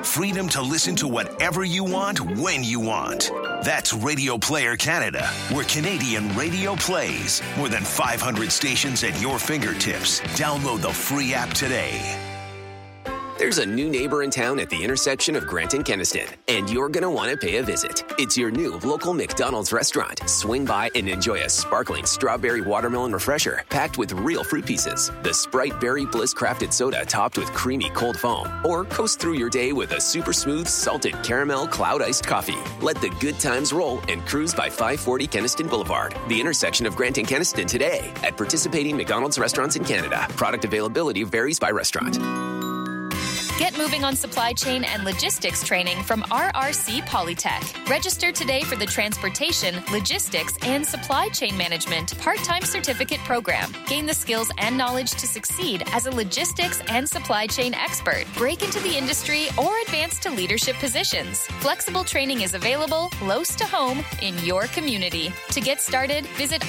Freedom to listen to whatever you want, when you want. That's Radio Player Canada, where Canadian radio plays. More than 500 stations at your fingertips. Download the free app today. There's a new neighbor in town at the intersection of Grant and Kenaston, and you're going to want to pay a visit. It's your new local McDonald's restaurant. Swing by and enjoy a sparkling strawberry watermelon refresher packed with real fruit pieces, the Sprite Berry Bliss crafted soda topped with creamy cold foam, or coast through your day with a super smooth salted caramel cloud iced coffee. Let the good times roll and cruise by 540 Kenaston Boulevard, the intersection of Grant and Kenaston today at participating McDonald's restaurants in Canada. Product availability varies by restaurant. Get moving on supply chain and logistics training from RRC Polytech. Register today for the Transportation, Logistics, and Supply Chain Management part-time certificate program. Gain the skills and knowledge to succeed as a logistics and supply chain expert. Break into the industry or advance to leadership positions. Flexible training is available close to home in your community. To get started, visit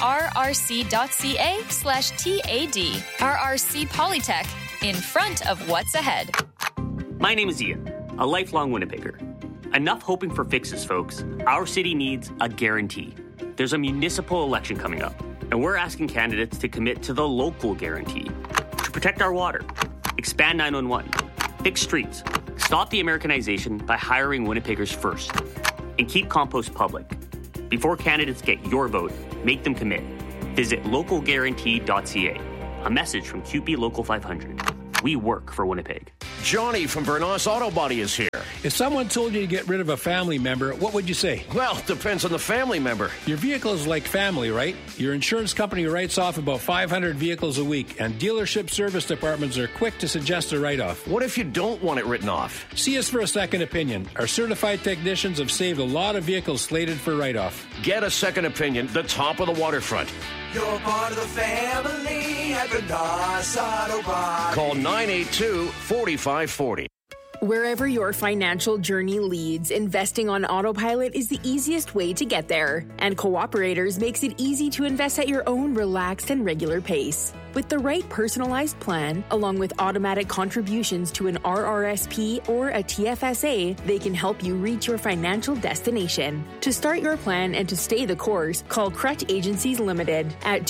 rrc.ca/TAD. RRC Polytech, in front of what's ahead. My name is Ian, a lifelong Winnipegger. Enough hoping for fixes, folks. Our city needs a guarantee. There's a municipal election coming up, and we're asking candidates to commit to the local guarantee. To protect our water, expand 911, fix streets, stop the Americanization by hiring Winnipeggers first, and keep compost public. Before candidates get your vote, make them commit. Visit localguarantee.ca. A message from QP Local 500. We work for Winnipeg. Johnny from Bernos Auto Body is here. If someone told you to get rid of a family member, what would you say? Well, it depends on the family member. Your vehicle is like family, right? Your insurance company writes off about 500 vehicles a week, and dealership service departments are quick to suggest a write-off. What if you don't want it written off? See us for a second opinion. Our certified technicians have saved a lot of vehicles slated for write-off. Get a second opinion, the top of the waterfront. You're part of the family at Bernos Auto Body. Call 982-4540. Wherever your financial journey leads, investing on autopilot is the easiest way to get there. And Cooperators makes it easy to invest at your own relaxed and regular pace. With the right personalized plan, along with automatic contributions to an RRSP or a TFSA, they can help you reach your financial destination. To start your plan and to stay the course, call Crutch Agencies Limited at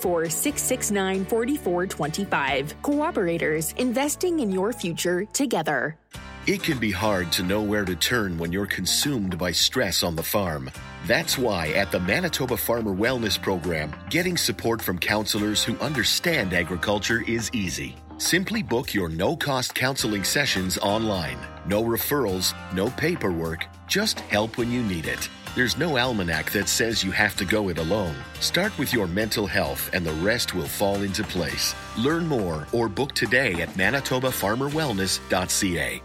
204-669-4425. Cooperators, investing in your future together. It can be hard to know where to turn when you're consumed by stress on the farm. That's why at the Manitoba Farmer Wellness Program, getting support from counselors who understand agriculture is easy. Simply book your no-cost counseling sessions online. No referrals, no paperwork, just help when you need it. There's no almanac that says you have to go it alone. Start with your mental health and the rest will fall into place. Learn more or book today at manitobafarmerwellness.ca.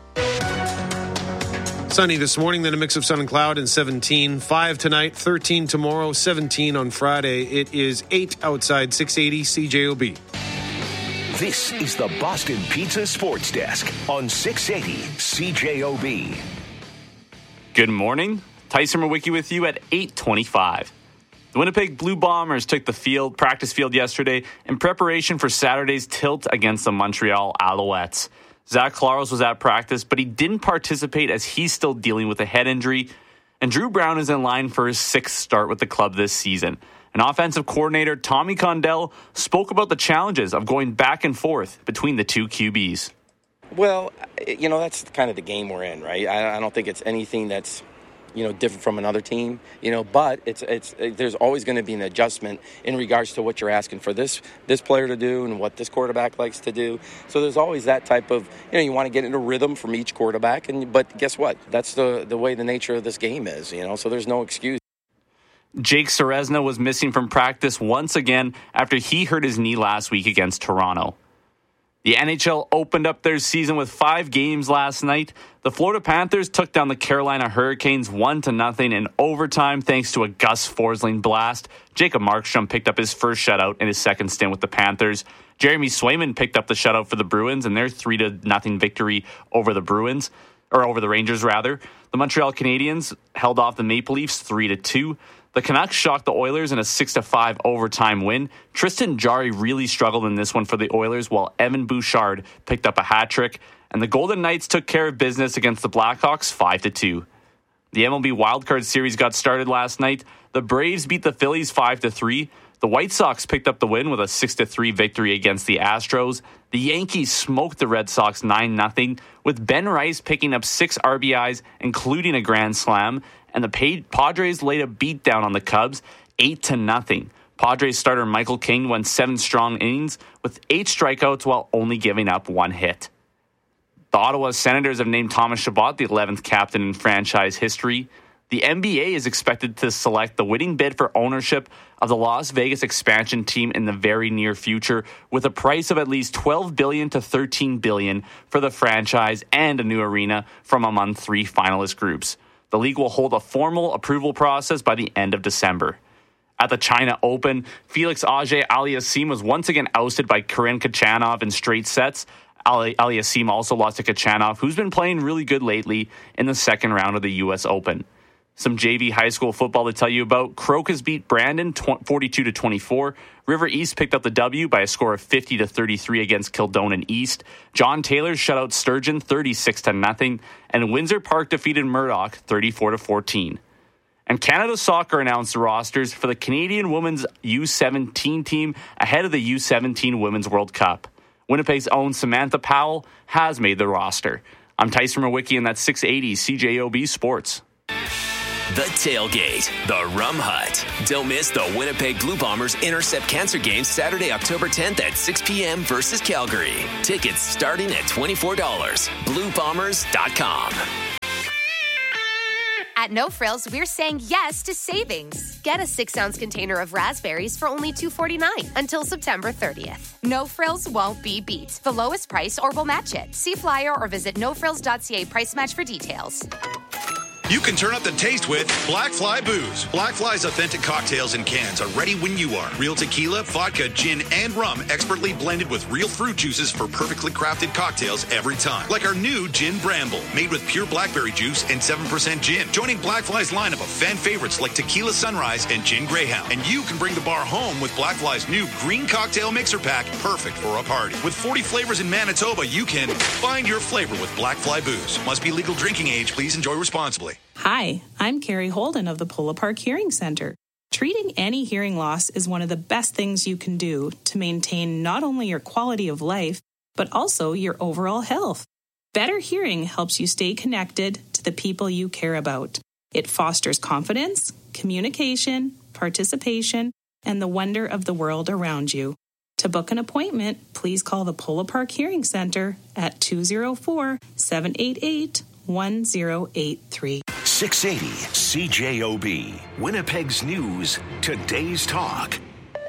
Sunny this morning, then a mix of sun and cloud and 17. 5 tonight, 13 tomorrow, 17 on Friday. It is 8 outside, 680 CJOB. This is the Boston Pizza Sports Desk on 680 CJOB. Good morning. Tyson Mawicki with you at 8:25. The Winnipeg Blue Bombers took the practice field yesterday in preparation for Saturday's tilt against the Montreal Alouettes. Zach Collaros was at practice, but he didn't participate as he's still dealing with a head injury. And Drew Brown is in line for his 6th start with the club this season. And offensive coordinator Tommy Condell spoke about the challenges of going back and forth between the two QBs. Well, that's kind of the game we're in, right? I don't think it's anything that's different from another team, but it's there's always going to be an adjustment in regards to what you're asking for this player to do and what this quarterback likes to do. So there's always that type of, you want to get into rhythm from each quarterback. But guess what? That's the way the nature of this game is, so there's no excuse. Jake Ceresna was missing from practice once again after he hurt his knee last week against Toronto. The NHL opened up their season with 5 games last night. The Florida Panthers took down the Carolina Hurricanes 1-0 in overtime thanks to a Gus Forsling blast. Jacob Markstrom picked up his first shutout in his second stint with the Panthers. Jeremy Swayman picked up the shutout for the Bruins in their 3-0 victory over the over the Rangers rather. The Montreal Canadiens held off the Maple Leafs 3-2. The Canucks shocked the Oilers in a 6-5 overtime win. Tristan Jarry really struggled in this one for the Oilers, while Evan Bouchard picked up a hat trick. And the Golden Knights took care of business against the Blackhawks 5-2. The MLB Wildcard Series got started last night. The Braves beat the Phillies 5-3. The White Sox picked up the win with a 6-3 victory against the Astros. The Yankees smoked the Red Sox 9-0, with Ben Rice picking up 6 RBIs, including a grand slam. And the Padres laid a beatdown on the Cubs 8-0. Padres starter Michael King went 7 strong innings with 8 strikeouts while only giving up 1 hit. The Ottawa Senators have named Thomas Chabot the 11th captain in franchise history. The NBA is expected to select the winning bid for ownership of the Las Vegas expansion team in the very near future, with a price of at least $12 billion to $13 billion for the franchise and a new arena from among 3 finalist groups. The league will hold a formal approval process by the end of December. At the China Open, Felix Auger-Aliassime was once again ousted by Karen Khachanov in straight sets. Aliassime also lost to Khachanov, who's been playing really good lately, in the second round of the U.S. Open. Some JV high school football to tell you about. Crocus beat Brandon 42-24. River East picked up the W by a score of 50-33 against Kildonan East. John Taylor shut out Sturgeon 36-0. And Windsor Park defeated Murdoch 34-14. And Canada Soccer announced the rosters for the Canadian Women's U17 team ahead of the U17 Women's World Cup. Winnipeg's own Samantha Powell has made the roster. I'm Tyson Mawicki, and that's 680 CJOB Sports. The Tailgate, the Rum Hut. Don't miss the Winnipeg Blue Bombers Intercept Cancer game Saturday, October 10th at 6 p.m. versus Calgary. Tickets starting at $24. BlueBombers.com. At No Frills, we're saying yes to savings. Get a 6-ounce container of raspberries for only $2.49 until September 30th. No Frills won't be beat. The lowest price or we'll match it. See flyer or visit nofrills.ca price match for details. You can turn up the taste with Black Fly Booze. Black Fly's authentic cocktails in cans are ready when you are. Real tequila, vodka, gin, and rum expertly blended with real fruit juices for perfectly crafted cocktails every time. Like our new Gin Bramble, made with pure blackberry juice and 7% gin. Joining Black Fly's lineup of fan favorites like Tequila Sunrise and Gin Greyhound. And you can bring the bar home with Black Fly's new Green Cocktail Mixer Pack, perfect for a party. With 40 flavors in Manitoba, you can find your flavor with Black Fly Booze. Must be legal drinking age. Please enjoy responsibly. Hi, I'm Carrie Holden of the Polo Park Hearing Center. Treating any hearing loss is one of the best things you can do to maintain not only your quality of life, but also your overall health. Better hearing helps you stay connected to the people you care about. It fosters confidence, communication, participation, and the wonder of the world around you. To book an appointment, please call the Polo Park Hearing Center at 204-788-1083. 680 CJOB, Winnipeg's news, today's talk.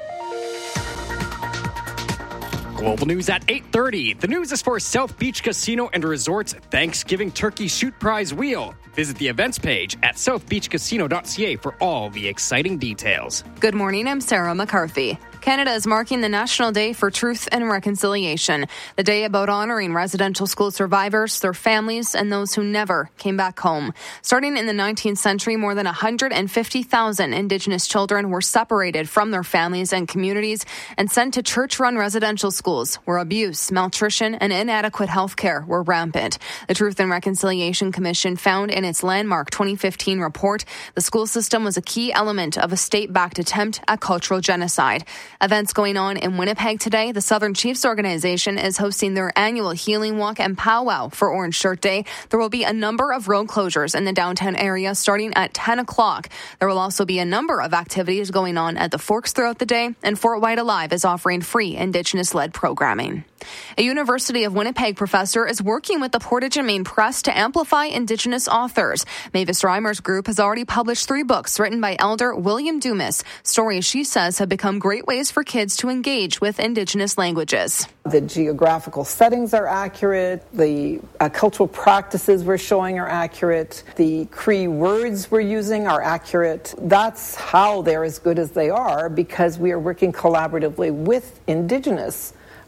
Global news at 8:30. The news is for South Beach Casino and Resort's Thanksgiving Turkey Shoot Prize Wheel. Visit the events page at southbeachcasino.ca for all the exciting details. Good morning, I'm Sarah McCarthy. Canada is marking the National Day for Truth and Reconciliation, the day about honoring residential school survivors, their families, and those who never came back home. Starting in the 19th century, more than 150,000 Indigenous children were separated from their families and communities and sent to church-run residential schools where abuse, malnutrition, and inadequate health care were rampant. The Truth and Reconciliation Commission found in its landmark 2015 report the school system was a key element of a state-backed attempt at cultural genocide. Events going on in Winnipeg today. The Southern Chiefs organization is hosting their annual Healing Walk and Powwow for Orange Shirt Day. There will be a number of road closures in the downtown area starting at 10 o'clock. There will also be a number of activities going on at the Forks throughout the day, and Fort White Alive is offering free Indigenous-led programming. A University of Winnipeg professor is working with the Portage and Main Press to amplify Indigenous authors. Mavis Reimer's group has already published 3 books written by Elder William Dumas, stories she says have become great ways for kids to engage with Indigenous languages. The geographical settings are accurate, the cultural practices we're showing are accurate, the Cree words we're using are accurate. That's how they're as good as they are, because we are working collaboratively with Indigenous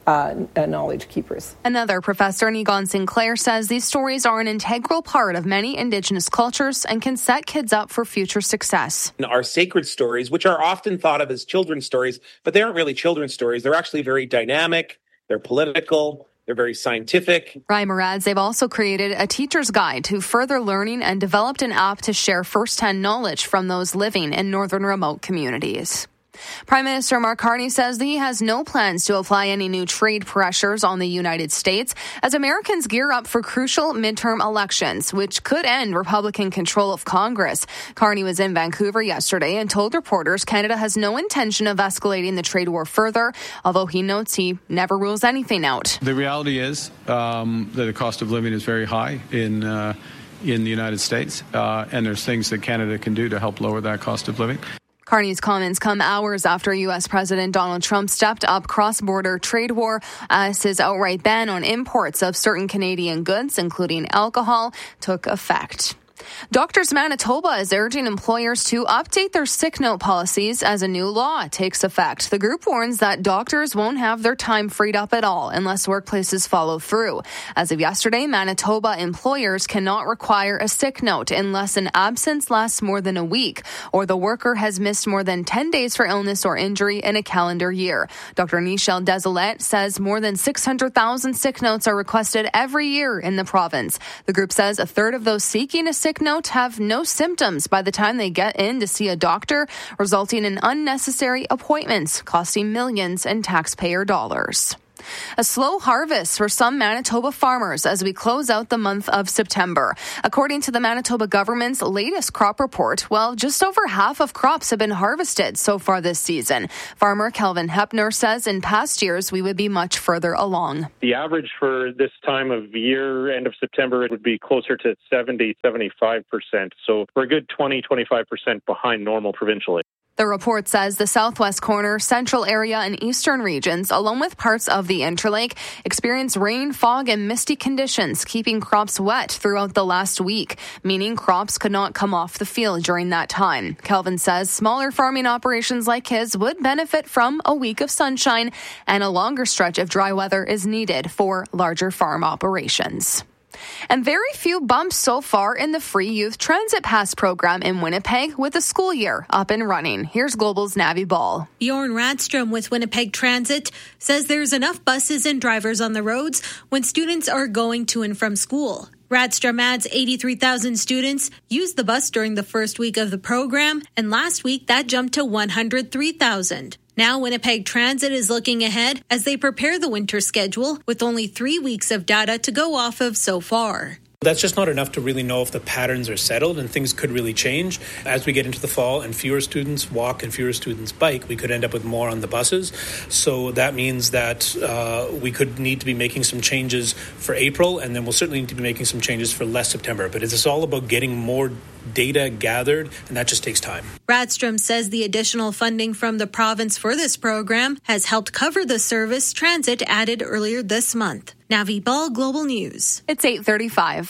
knowledge keepers. Another professor, Egon Sinclair, says these stories are an integral part of many Indigenous cultures and can set kids up for future success. Our sacred stories, which are often thought of as children's stories, but they aren't really children's stories. They're actually very dynamic, they're political, they're very scientific. Reimer adds they've also created a teacher's guide to further learning and developed an app to share first-hand knowledge from those living in northern remote communities. Prime Minister Mark Carney says that he has no plans to apply any new trade pressures on the United States as Americans gear up for crucial midterm elections, which could end Republican control of Congress. Carney was in Vancouver yesterday and told reporters Canada has no intention of escalating the trade war further, although he notes he never rules anything out. The reality is that the cost of living is very high in the United States, and there's things that Canada can do to help lower that cost of living. Carney's comments come hours after U.S. President Donald Trump stepped up cross-border trade war as his outright ban on imports of certain Canadian goods, including alcohol, took effect. Doctors Manitoba is urging employers to update their sick note policies as a new law takes effect. The group warns that doctors won't have their time freed up at all unless workplaces follow through. As of yesterday, Manitoba employers cannot require a sick note unless an absence lasts more than a week or the worker has missed more than 10 days for illness or injury in a calendar year. Dr. Nichelle Desolette says more than 600,000 sick notes are requested every year in the province. The group says a third of those seeking a sick note have no symptoms by the time they get in to see a doctor, resulting in unnecessary appointments costing millions in taxpayer dollars. A slow harvest for some Manitoba farmers as we close out the month of September. According to the Manitoba government's latest crop report, just over half of crops have been harvested so far this season. Farmer Kelvin Hepner says in past years we would be much further along. The average for this time of year, end of September, it would be closer to 70-75%. So we're a good 20-25% behind normal provincially. The report says the southwest corner, central area, and eastern regions, along with parts of the Interlake, experience rain, fog, and misty conditions, keeping crops wet throughout the last week, meaning crops could not come off the field during that time. Kelvin says smaller farming operations like his would benefit from a week of sunshine, and a longer stretch of dry weather is needed for larger farm operations. And very few bumps so far in the free youth transit pass program in Winnipeg with the school year up and running. Here's Global's Navi Ball. Bjorn Radstrom with Winnipeg Transit says there's enough buses and drivers on the roads when students are going to and from school. Radstrom adds 83,000 students used the bus during the first week of the program, and last week that jumped to 103,000. Now Winnipeg Transit is looking ahead as they prepare the winter schedule with only 3 weeks of data to go off of so far. That's just not enough to really know if the patterns are settled, and things could really change. As we get into the fall and fewer students walk and fewer students bike, we could end up with more on the buses. So that means that we could need to be making some changes for April, and then we'll certainly need to be making some changes for less September. But it's all about getting more data gathered, and that just takes time. Radstrom says the additional funding from the province for this program has helped cover the service Transit added earlier this month. Navi Ball, Global News. It's 8:35.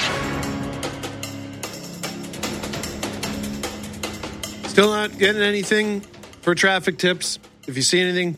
Still not getting anything for traffic tips? If you see anything,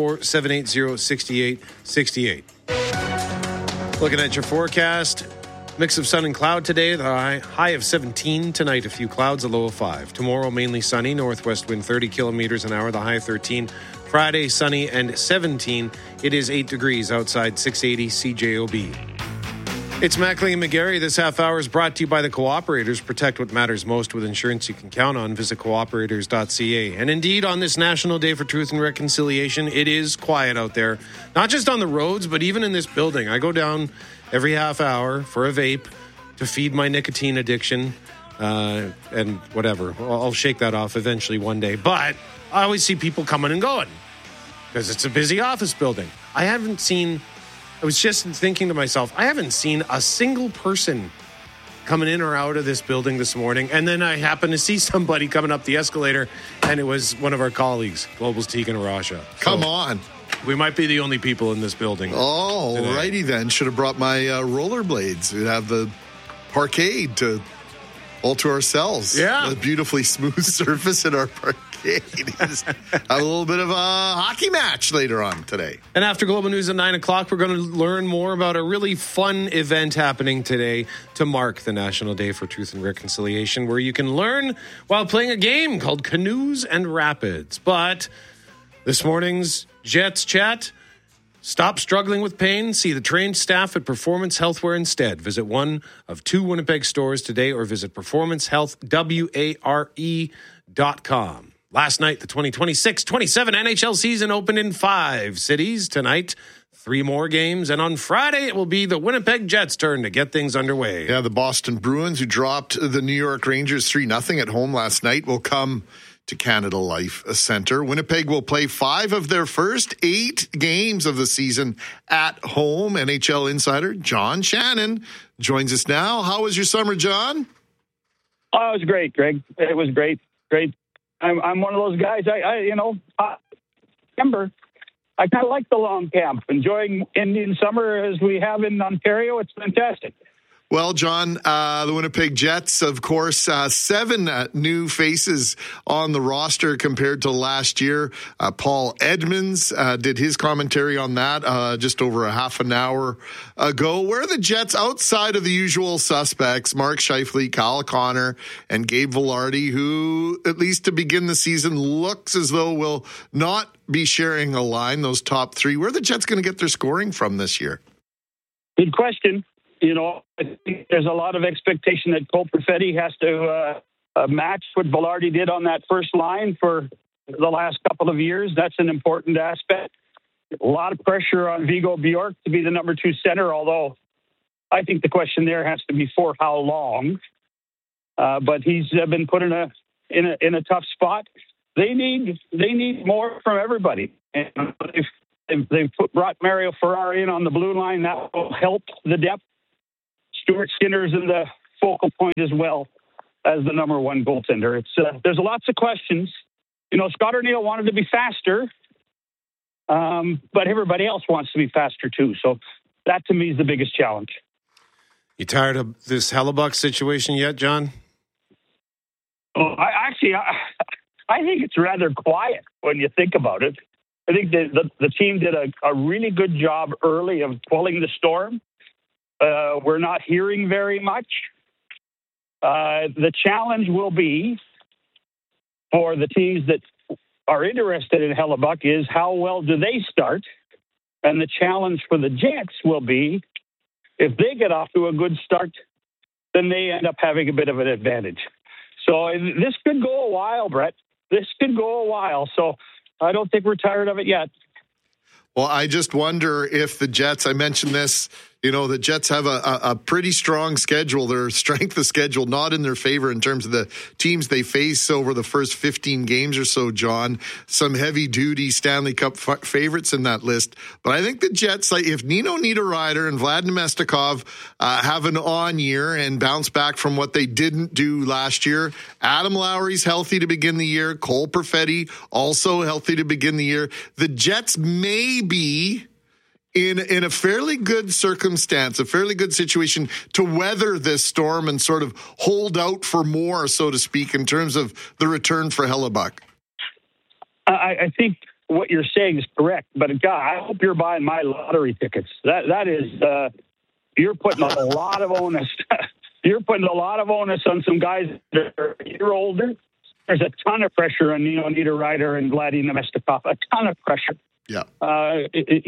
204-780-6868. Looking at your forecast. Mix of sun and cloud today, the high of 17. Tonight, a few clouds, a low of 5. Tomorrow, mainly sunny, northwest wind 30 kilometers an hour, the high 13. Friday, sunny and 17. It is 8 degrees outside 680 CJOB. It's Mackley and McGarry. This half hour is brought to you by the Cooperators. Protect what matters most with insurance you can count on. Visit cooperators.ca. And indeed, on this National Day for Truth and Reconciliation, it is quiet out there. Not just on the roads, but even in this building. I go down every half hour for a vape to feed my nicotine addiction and whatever. I'll shake that off eventually one day. But I always see people coming and going because it's a busy office building. I was just thinking to myself, I haven't seen a single person coming in or out of this building this morning. And then I happened to see somebody coming up the escalator, and it was one of our colleagues, Global's Tegan Arasha. Come on. We might be the only people in this building. Oh, righty then. Should have brought my rollerblades. We'd have the parkade all to ourselves. Yeah. A beautifully smooth surface in our park. Just have a little bit of a hockey match later on today. And after Global News at 9 o'clock, we're going to learn more about a really fun event happening today to mark the National Day for Truth and Reconciliation, where you can learn while playing a game called Canoes and Rapids. But this morning's Jets Chat: stop struggling with pain. See the trained staff at Performance Healthware instead. Visit one of 2 Winnipeg stores today or visit performancehealthware.com. Last night, the 2026-27 NHL season opened in 5 cities. Tonight, 3 more games. And on Friday, it will be the Winnipeg Jets' turn to get things underway. Yeah, the Boston Bruins, who dropped the New York Rangers 3-0 at home last night, will come to Canada Life Centre. Winnipeg will play 5 of their first 8 games of the season at home. NHL insider John Shannon joins us now. How was your summer, John? Oh, it was great, Greg. It was great. I'm one of those guys. September, I kind of like the long camp. Enjoying Indian summer as we have in Ontario. It's fantastic. Well, John, the Winnipeg Jets, of course, 7 new faces on the roster compared to last year. Paul Edmonds did his commentary on that just over a half an hour ago. Where are the Jets outside of the usual suspects, Mark Scheifele, Kyle Connor, and Gabe Vilardi, who, at least to begin the season, looks as though will not be sharing a line, those top 3? Where are the Jets going to get their scoring from this year? Good question. I think there's a lot of expectation that Cole Perfetti has to match what Vilardi did on that first line for the last couple of years. That's an important aspect. A lot of pressure on Viggo Bjork to be the number 2 center, although I think the question there has to be for how long. But he's been put in a tough spot. They need more from everybody. And they've brought Mario Ferrari in on the blue line. That will help the depth. Stuart Skinner's in the focal point as well as the number 1 goaltender. There's lots of questions. Scott O'Neill wanted to be faster, but everybody else wants to be faster too. So that to me is the biggest challenge. You tired of this Hellebuck situation yet, John? I think it's rather quiet when you think about it. I think the team did a really good job early of quelling the storm. We're not hearing very much. The challenge will be for the teams that are interested in Hellebuck is how well do they start? And the challenge for the Jets will be if they get off to a good start, then they end up having a bit of an advantage. So this could go a while, Brett. This could go a while. So I don't think we're tired of it yet. Well, I just wonder if the Jets, I mentioned this, the Jets have a pretty strong schedule. Their strength of schedule not in their favor in terms of the teams they face over the first 15 games or so, John. Some heavy-duty Stanley Cup favorites in that list. But I think the Jets, if Nino Niederreiter and Vlad Namestnikov have an on year and bounce back from what they didn't do last year, Adam Lowry's healthy to begin the year, Cole Perfetti also healthy to begin the year, the Jets may be in a fairly good circumstance, a fairly good situation to weather this storm and sort of hold out for more, so to speak, in terms of the return for Hellebuck. I think what you're saying is correct, but God, I hope you're buying my lottery tickets. That is, you're putting a lot of onus. You're putting a lot of onus on some guys that are a year older. There's a ton of pressure on Nino Niederreiter and Vladimir Namestnikov. A ton of pressure. Yeah. I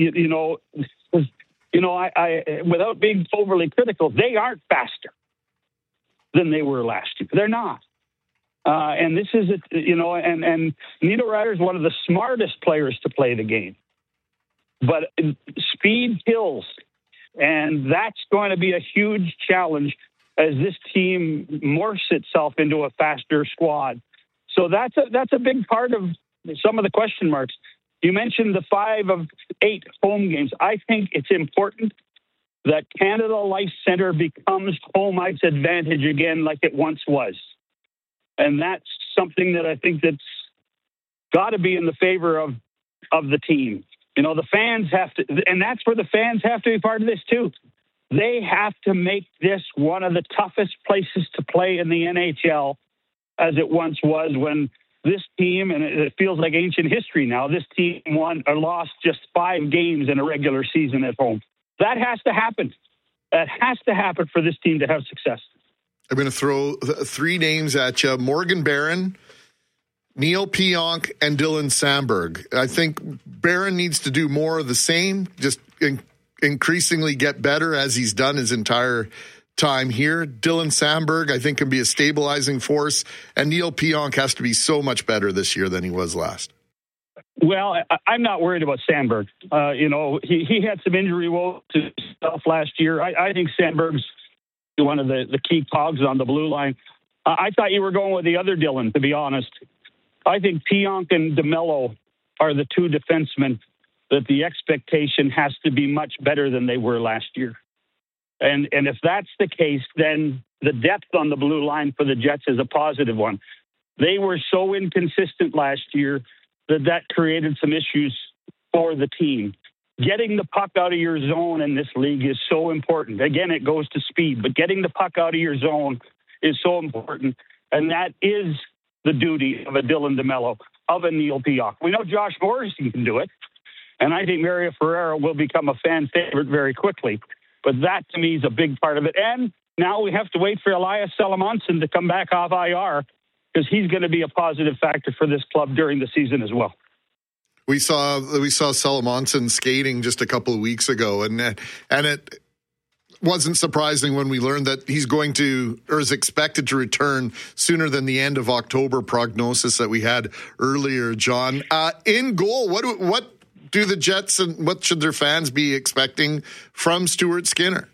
without being overly critical, they aren't faster than they were last year. They're not. And this is, and Niederreiter is one of the smartest players to play the game. But speed kills. And that's going to be a huge challenge as this team morphs itself into a faster squad. So that's a big part of some of the question marks. You mentioned the 5 of 8 home games. I think it's important that Canada Life Centre becomes home ice advantage again like it once was. And that's something that I think that's got to be in the favor of the team. The fans have to, and that's where the fans have to be part of this too. They have to make this one of the toughest places to play in the NHL as it once was when this team, and it feels like ancient history now, this team won or lost just 5 games in a regular season at home. That has to happen. That has to happen for this team to have success. I'm going to throw 3 names at you. Morgan Barron, Neil Pionk, and Dylan Samberg. I think Barron needs to do more of the same, just increasingly get better as he's done his entire time here. Dylan Samberg, I think, can be a stabilizing force, and Neil Pionk has to be so much better this year than he was last. Well, I'm not worried about Samberg. He had some injury woes to himself last year. I think Sandberg's one of the key cogs on the blue line. I thought you were going with the other Dylan, to be honest. I think Pionk and DeMello are the 2 defensemen that the expectation has to be much better than they were last year. And if that's the case, then the depth on the blue line for the Jets is a positive one. They were so inconsistent last year that created some issues for the team. Getting the puck out of your zone in this league is so important. Again, it goes to speed, but getting the puck out of your zone is so important. And that is the duty of a Dylan DeMello, of a Neil Pionk. We know Josh Morrissey can do it, and I think Mario Ferreira will become a fan favorite very quickly. But that, to me, is a big part of it. And now we have to wait for Elias Salamonson to come back off IR, because he's going to be a positive factor for this club during the season as well. We saw Salamonson skating just a couple of weeks ago, and it wasn't surprising when we learned that he's going to, or is expected to return sooner than the end of October prognosis that we had earlier, John. In goal, what do the Jets and what should their fans be expecting from Stuart Skinner?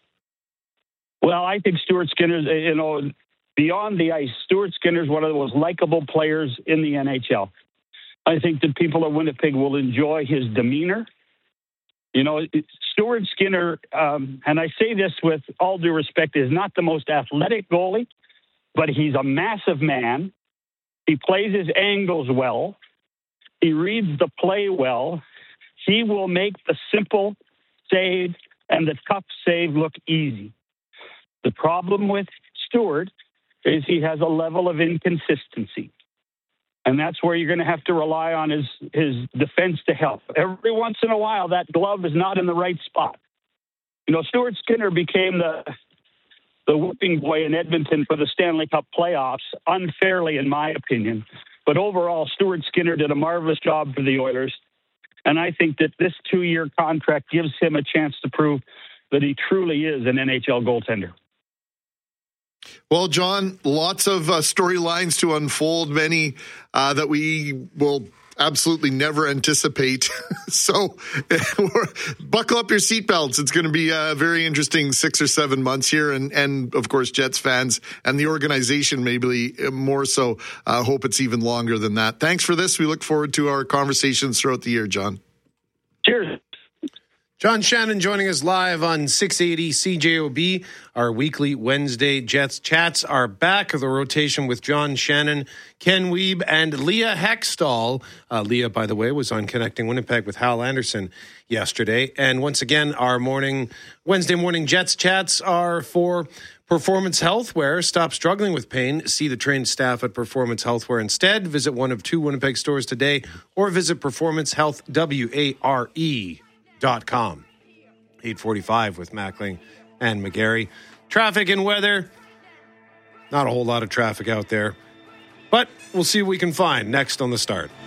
Well, I think Stuart Skinner, beyond the ice, Stuart Skinner is one of the most likable players in the NHL. I think that people of Winnipeg will enjoy his demeanor. Stuart Skinner, and I say this with all due respect, is not the most athletic goalie, but he's a massive man. He plays his angles well. He reads the play well. He will make the simple save and the tough save look easy. The problem with Stuart is he has a level of inconsistency. And that's where you're going to have to rely on his defense to help. Every once in a while, that glove is not in the right spot. Stuart Skinner became the whooping boy in Edmonton for the Stanley Cup playoffs, unfairly, in my opinion. But overall, Stuart Skinner did a marvelous job for the Oilers. And I think that this 2-year contract gives him a chance to prove that he truly is an NHL goaltender. Well, John, lots of storylines to unfold, many that we will absolutely never anticipate. So buckle up your seatbelts. It's going to be a very interesting 6 or 7 months here. And of course, Jets fans and the organization, maybe more so, hope it's even longer than that. Thanks for this. We look forward to our conversations throughout the year, John. Cheers. John Shannon joining us live on 680 CJOB. Our weekly Wednesday Jets Chats are back. The rotation with John Shannon, Ken Wiebe, and Leah Hextall. Leah, by the way, was on Connecting Winnipeg with Hal Anderson yesterday. And once again, our Wednesday morning Jets Chats are for Performance Healthware. Stop struggling with pain. See the trained staff at Performance Healthware instead. Visit one of 2 Winnipeg stores today or visit performancehealthware.com. 8:45 with Mackling and McGarry. Traffic and weather. Not a whole lot of traffic out there, but we'll see what we can find next on The Start.